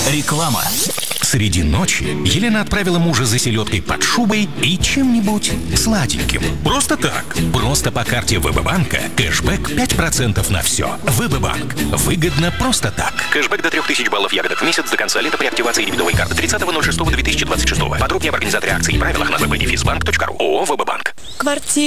Реклама. Среди ночи Елена отправила мужа за селедкой под шубой и чем-нибудь сладеньким. Просто так. Просто по карте ВБ-банка. Кэшбэк 5% на все. ВБ-банк. Выгодно просто так. Кэшбэк до 3000 баллов ягодок в месяц до конца лета при активации дебетовой карты 30.06.2026. Подробнее об организаторе акций и правилах на www.benefisbank.ru. ООО «ВБ-банк». Квартира.